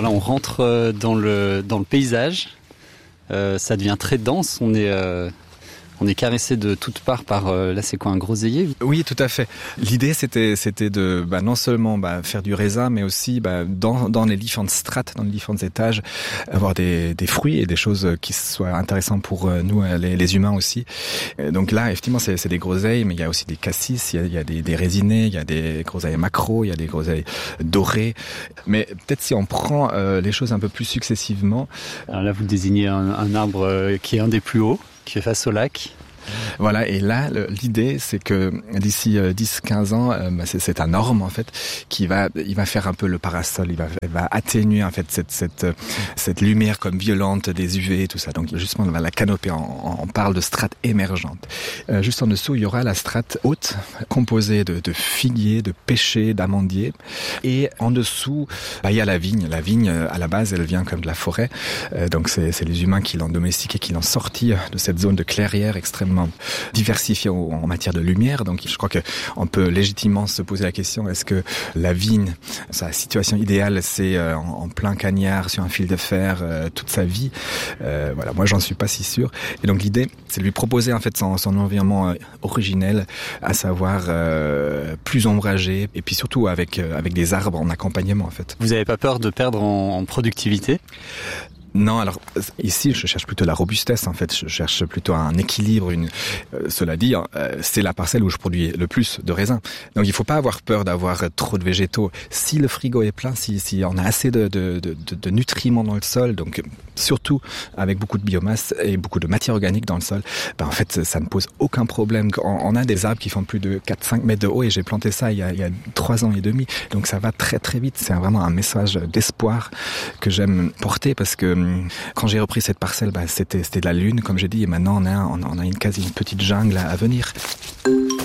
Alors là, on rentre dans le paysage. Ça devient très dense. On est caressé de toutes parts par, là c'est quoi, un groseillier ? Oui, tout à fait. L'idée c'était de non seulement faire du raisin, mais aussi dans les différentes strates, dans les différents étages, avoir des fruits et des choses qui soient intéressantes pour nous, les humains aussi. Donc là, effectivement, c'est des groseilles, mais il y a aussi des cassis, il y a des résinés, il y a des groseilles macro, il y a des groseilles dorées. Mais peut-être si on prend les choses un peu plus successivement. Alors là, vous désignez un arbre qui est un des plus hauts, qui est face au lac. Voilà, et là, l'idée, c'est que d'ici 10-15 ans, c'est un orme, en fait, il va faire un peu le parasol, il va atténuer, en fait, cette lumière comme violente des UV et tout ça. Donc, justement, la canopée, on parle de strates émergentes. Juste en dessous, il y aura la strate haute, composée de figuiers, de pêchers, d'amandiers. Et en dessous, il y a la vigne. La vigne, à la base, elle vient comme de la forêt. Donc, c'est les humains qui l'ont domestiquée, qui l'ont sortie de cette zone de clairière extrêmement diversifié en matière de lumière. Donc je crois qu'on peut légitimement se poser la question, est-ce que la vigne, sa situation idéale, c'est en plein cagnard, sur un fil de fer, toute sa vie? Voilà, moi j'en suis pas si sûr. Et donc l'idée, c'est de lui proposer en fait son environnement originel, à savoir plus ombragé, et puis surtout avec des arbres en accompagnement en fait. Vous n'avez pas peur de perdre en productivité ? Non, alors ici je cherche plutôt la robustesse en fait, je cherche plutôt un équilibre. Cela dit, c'est la parcelle où je produis le plus de raisins. Donc il faut pas avoir peur d'avoir trop de végétaux. Si le frigo est plein, si on a assez de nutriments dans le sol, donc surtout avec beaucoup de biomasse et beaucoup de matière organique dans le sol, en fait ça ne pose aucun problème. On a des arbres qui font plus de 4-5 mètres de haut et j'ai planté ça il y a 3 ans et demi. Donc ça va très très vite. C'est vraiment un message d'espoir que j'aime porter parce que quand j'ai repris cette parcelle, c'était de la lune, comme j'ai dit, et maintenant on a une petite jungle à venir.